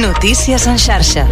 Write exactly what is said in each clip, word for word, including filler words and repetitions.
Notícies en xarxa.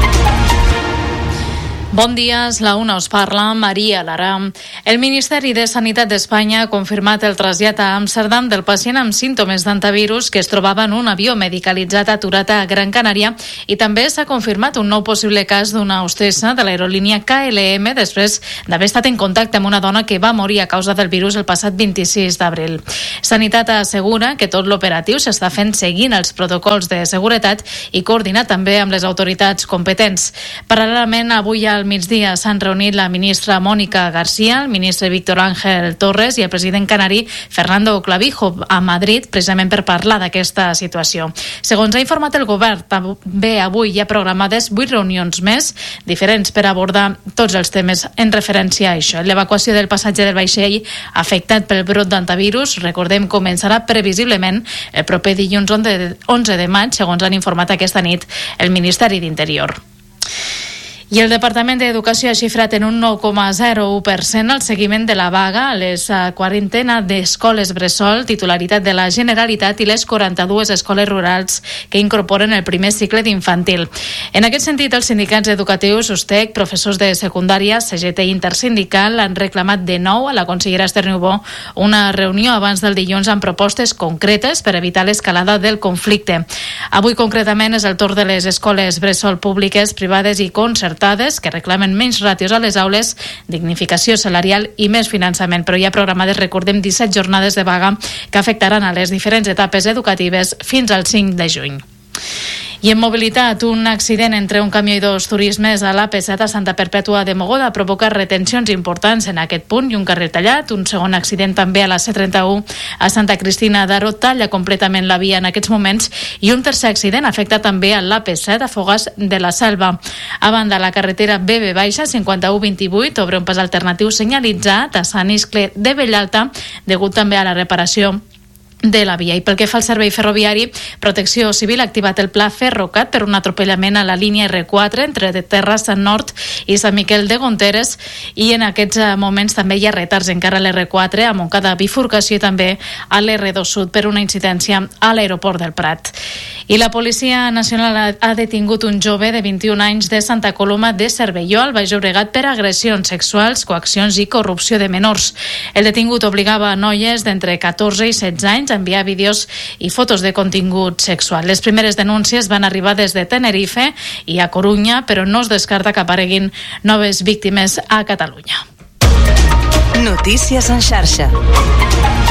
Bon dia, és la una, us parla Maria Lara. El Ministeri de Sanitat d'Espanya ha confirmat el trasllat a Amsterdam del pacient amb símptomes d'antivirus que es trobava en un avió medicalitzat aturat a Gran Canària, i també s'ha confirmat un nou possible cas d'una hostessa de l'aerolínia K L M després d'haver estat en contacte amb una dona que va morir a causa del virus el passat vint-i-sis d'abril. Sanitat assegura que tot l'operatiu s'està fent seguint els protocols de seguretat i coordinat també amb les autoritats competents. Paral·lelament, avui al migdia s'han reunit la ministra Mónica García, el ministre Víctor Ángel Torres i el president canari Fernando Clavijo a Madrid, precisament per parlar d'aquesta situació. Segons ha informat el govern, també avui hi ha programades vuit reunions més diferents per abordar tots els temes en referència a això. L'evacuació del passatge del vaixell afectat pel brot d'antivirus, recordem, començarà previsiblement el proper dilluns onze de maig, segons han informat aquesta nit el Ministeri d'Interior. I el Departament d'Educació ha xifrat en un nou coma zero u per cent el seguiment de la vaga a les quarantena d'escoles bressol, titularitat de la Generalitat, i les quaranta-dues escoles rurals que incorporen el primer cicle d'infantil. En aquest sentit, els sindicats educatius, U S T E C, professors de secundària, C G T i Intersindical han reclamat de nou a la consellera Esther Niubó una reunió abans del dilluns amb propostes concretes per evitar l'escalada del conflicte. Avui, concretament, és el torn de les escoles bressol públiques, privades i concertades que reclamen menys ràtios a les aules, dignificació salarial i més finançament, però hi ha programades, recordem, disset jornades de vaga que afectaran a les diferents etapes educatives fins al cinc de juny. I en mobilitat, un accident entre un camió i dos turismes a l'A P set a Santa Perpètua de Mogoda provoca retencions importants en aquest punt i un carrer tallat. Un segon accident també a la C trenta-u a Santa Cristina d'Aro talla completament la via en aquests moments, i un tercer accident afecta també a l'A P set a Fogars de la Selva. A banda, la carretera B B baixa cinquanta-u vint-i-vuit obre un pas alternatiu senyalitzat a Sant Iscle de Bellalta degut també a la reparació de la via. I pel que fa al servei ferroviari, Protecció Civil ha activat el pla Ferrocat per un atropellament a la línia R quatre entre Terrassa Nord i Sant Miquel de Gonteres, i en aquests moments també hi ha retards encara a l'R quatre a Montcada Bifurcació i també a l'R dos Sud per una incidència a l'aeroport del Prat. I la Policia Nacional ha detingut un jove de vint-i-un anys de Santa Coloma de Cervelló, al Baix Llobregat, per agressions sexuals, coaccions i corrupció de menors. El detingut obligava noies d'entre catorze i setze anys a enviar vídeos i fotos de contingut sexual. Les primeres denúncies van arribar des de Tenerife i a Corunya, però no es descarta que apareguin noves víctimes a Catalunya. Notícies en xarxa.